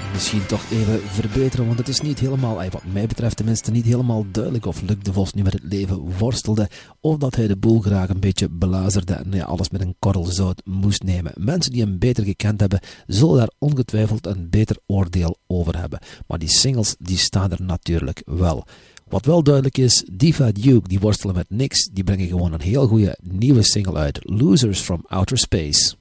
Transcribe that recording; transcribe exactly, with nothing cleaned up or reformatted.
misschien toch even verbeteren, want het is niet helemaal, wat mij betreft tenminste, niet helemaal duidelijk of Luc de Vos nu met het leven worstelde, of dat hij de boel graag een beetje belazerde en ja, alles met een korrel zout moest nemen. Mensen die hem beter gekend hebben, zullen daar ongetwijfeld een beter oordeel over hebben. Maar die singles, die staan er natuurlijk wel. Wat wel duidelijk is, Diva Duke, die worstelen met niks, die brengen gewoon een heel goede nieuwe single uit, Losers from Outer Space.